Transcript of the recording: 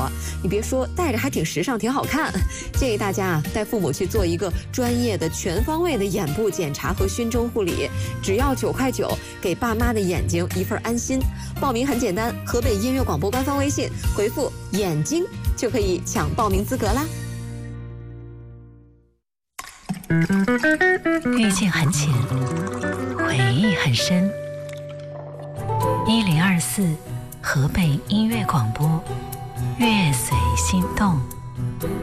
了。你别说，戴着还挺时尚，挺好看。建议大家啊，带父母去做一个专业的、全方位的眼部检查和熏蒸护理，只要9.9块，给爸妈的眼睛一份安心。报名很简单，河北音乐广播官方微信回复“眼睛”就可以抢报名资格啦。 遇见很浅，回忆很深。1024河北音乐广播，乐随心动。